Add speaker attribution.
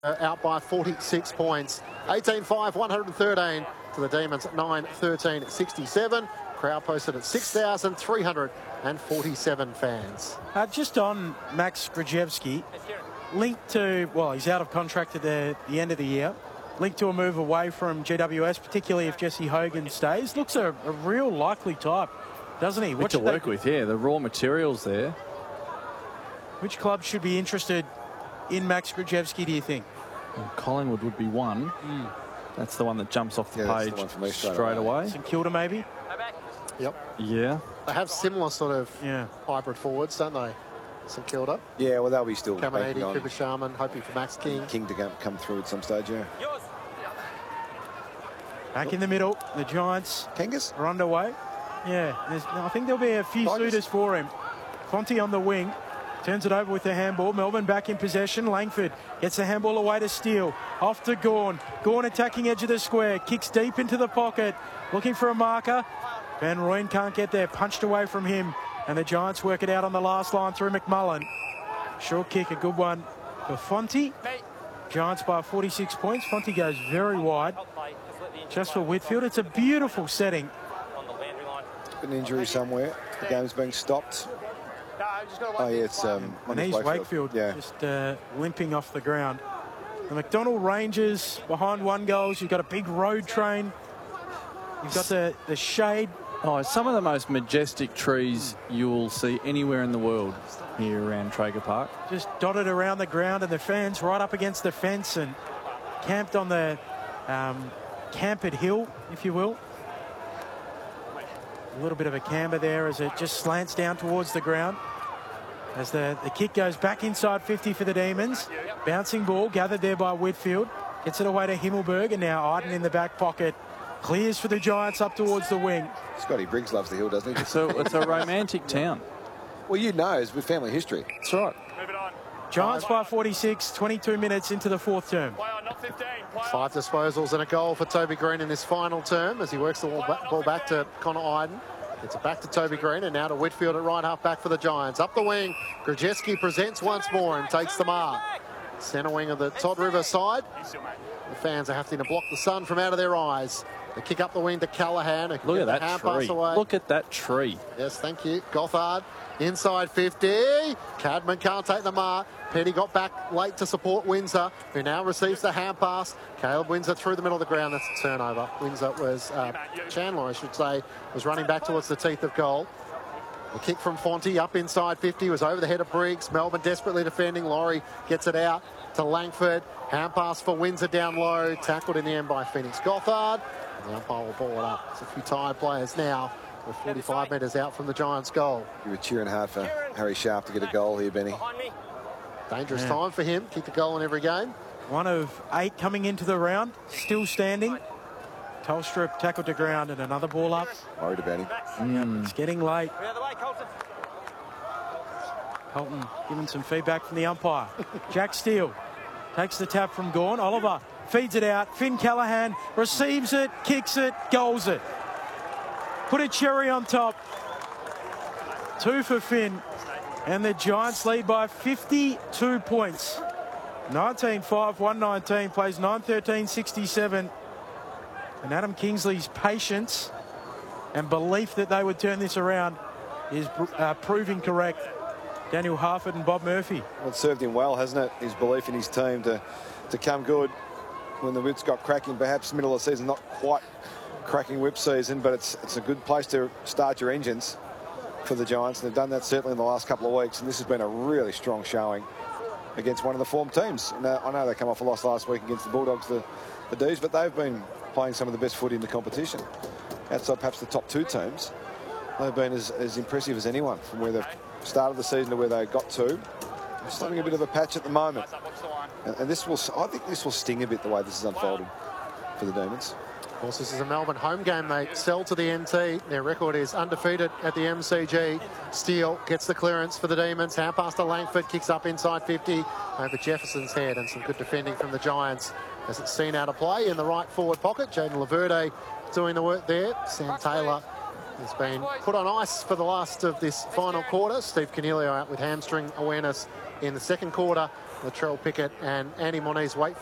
Speaker 1: out by 46 points. 18-5, 113 to the Demons, 9-13, 67. Crowd posted at 6,347 fans.
Speaker 2: Just on Max Grajewski, linked to, well, he's out of contract at the end of the year, linked to a move away from GWS, particularly if Jesse Hogan stays. Looks a real likely type, doesn't he?
Speaker 3: What to work with, yeah, the raw materials there.
Speaker 2: Which club should be interested in Max Grajewski, do you think?
Speaker 3: Well, Collingwood would be one. That's the one that jumps off the page straight away.
Speaker 2: St Kilda, maybe?
Speaker 1: Yep.
Speaker 3: Yeah.
Speaker 1: They have similar sort of hybrid forwards, don't they? St Kilda.
Speaker 4: Yeah, well, they'll be still
Speaker 1: Caminiti, Cooper Sharman, hoping for Max King.
Speaker 4: King to come through at some stage, yeah.
Speaker 2: Back in the middle, the Giants
Speaker 4: Kangas
Speaker 2: are underway. Yeah, I think there'll be a few suitors for him. Fonte on the wing. Turns it over with the handball. Melbourne back in possession. Langford gets the handball away to Steele. Off to Gawn. Gawn attacking edge of the square. Kicks deep into the pocket. Looking for a marker. Van Rooyen can't get there. Punched away from him. And the Giants work it out on the last line through McMullen. Short kick, a good one for Fonte. Giants by 46 points. Fonte goes very wide. Just for Whitfield. It's a beautiful setting.
Speaker 4: An injury somewhere. The game's being stopped. Oh, yeah, it's
Speaker 2: and he's Wakefield, just limping off the ground. The McDonald Rangers behind 1 goal. You've got a big road train. You've got the shade.
Speaker 3: Oh, some of the most majestic trees you'll see anywhere in the world here around Traeger Park.
Speaker 2: Just dotted around the ground, and the fans right up against the fence and camped on the campered hill, if you will. A little bit of a camber there as it just slants down towards the ground. As the kick goes back inside 50 for the Demons. Bouncing ball gathered there by Whitfield. Gets it away to Himmelberg, and now Iden in the back pocket. Clears for the Giants up towards the wing.
Speaker 4: Scotty Briggs loves the hill, doesn't he?
Speaker 3: So it's a romantic town.
Speaker 4: Well, you know, it's with family history.
Speaker 3: That's right.
Speaker 2: Giants by 46, 22 minutes into the fourth term.
Speaker 1: 5 disposals and a goal for Toby Green in this final term as he works the ball back to Connor Iden. It's back to Toby Green and now to Whitfield at right half back for the Giants. Up the wing, Grajewski presents once more and takes the mark. Centre wing of the Todd River side. The fans are having to block the sun from out of their eyes. The kick up the wing to Callaghan.
Speaker 3: Look at that tree. Look at that tree.
Speaker 1: Yes, thank you. Gothard inside 50. Cadman can't take the mark. Petty got back late to support Windsor, who now receives the hand pass. Caleb Windsor through the middle of the ground. That's a turnover. Windsor was, Chandler, I should say, was running back towards the teeth of goal. The kick from Fonte up inside 50 was over the head of Briggs. Melbourne desperately defending. Laurie gets it out to Langford. Hand pass for Windsor down low. Tackled in the end by Phoenix Gothard. And the umpire will ball it up. It's a few tired players now. We're 45 metres out from the Giants' goal.
Speaker 4: You were cheering hard for Harry Sharp to get a goal here, Benny.
Speaker 1: Dangerous time for him. Kick the goal in every game.
Speaker 2: 1 of 8 coming into the round. Still standing. Tolstrup tackled to ground and another ball up.
Speaker 4: Worried about him.
Speaker 2: It's getting late. Colton giving some feedback from the umpire. Jack Steele takes the tap from Gawn. Oliver feeds it out. Finn Callaghan receives it, kicks it, goals it. Put a cherry on top. 2 for Finn. And the Giants lead by 52 points. 19-5, 119, plays 9-13-67. And Adam Kingsley's patience and belief that they would turn this around is proving correct. Daniel Harford and Bob Murphy.
Speaker 4: Well, it served him well, hasn't it? His belief in his team to come good when the whips got cracking. Perhaps middle of the season, not quite cracking whip season, but it's a good place to start your engines for the Giants. And they've done that certainly in the last couple of weeks. And this has been a really strong showing against one of the form teams. Now, I know they come off a loss last week against the Bulldogs, the D's, but they've been playing some of the best footy in the competition. Outside perhaps the top 2 teams, they've been as impressive as anyone from where they've started the season to where they got to. Just having a bit of a patch at the moment. And this will, I think this will sting a bit the way this is unfolding for the Demons.
Speaker 1: Of course, this is a Melbourne home game. They sell to the NT. Their record is undefeated at the MCG. Steele gets the clearance for the Demons. Hand pass to Langford, kicks up inside 50 over Jefferson's head, and some good defending from the Giants as it's seen out of play in the right forward pocket. Jaden Laverde doing the work there. Sam Taylor has been put on ice for the last of this final quarter. Steve Coniglio out with hamstring awareness in the second quarter Latrell Pickett and Andy Moniz wait